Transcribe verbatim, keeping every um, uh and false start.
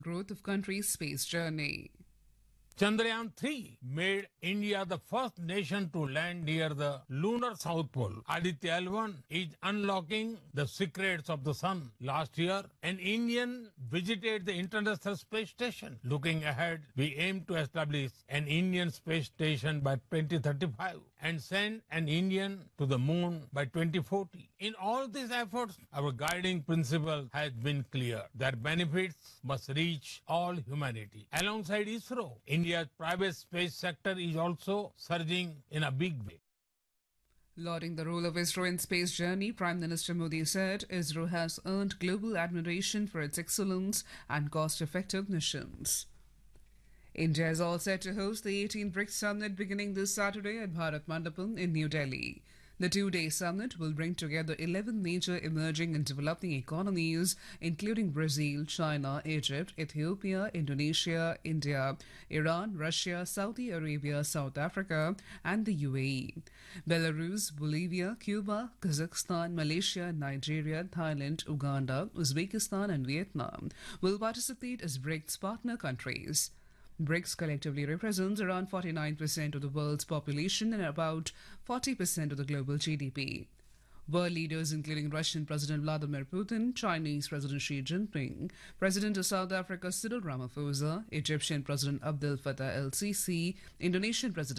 growth of country's space journey. Chandrayaan three made India the first nation to land near the lunar south pole. Aditya L one is unlocking the secrets of the sun. Last year, an Indian visited the International Space Station. Looking ahead, we aim to establish an Indian space station by twenty thirty-five and send an Indian to the moon by twenty forty. In all these efforts, our guiding principle has been clear. Their benefits must reach all humanity. Alongside ISRO, India's private space sector is also surging in a big way. Lauding the role of ISRO in space journey, Prime Minister Modi said ISRO has earned global admiration for its excellence and cost-effective missions. India is all set to host the eighteenth BRICS Summit beginning this Saturday at Bharat Mandapam in New Delhi. The two-day summit will bring together eleven major emerging and developing economies, including Brazil, China, Egypt, Ethiopia, Indonesia, India, Iran, Russia, Saudi Arabia, South Africa, and the U A E. Belarus, Bolivia, Cuba, Kazakhstan, Malaysia, Nigeria, Thailand, Uganda, Uzbekistan, and Vietnam will participate as BRICS partner countries. BRICS collectively represents around forty-nine percent of the world's population and about forty percent of the global G D P. World leaders including Russian President Vladimir Putin, Chinese President Xi Jinping, President of South Africa Cyril Ramaphosa, Egyptian President Abdel Fattah el-Sisi, Indonesian President